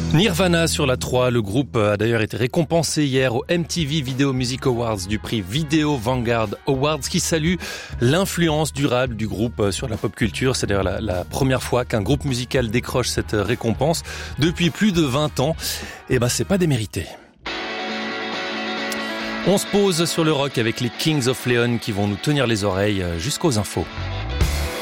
Nirvana sur la 3, le groupe a d'ailleurs été récompensé hier au MTV Video Music Awards du prix Video Vanguard Awards qui salue l'influence durable du groupe sur la pop culture. C'est d'ailleurs la première fois qu'un groupe musical décroche cette récompense depuis plus de 20 ans. Et c'est pas démérité. On se pose sur le rock avec les Kings of Leon qui vont nous tenir les oreilles jusqu'aux infos.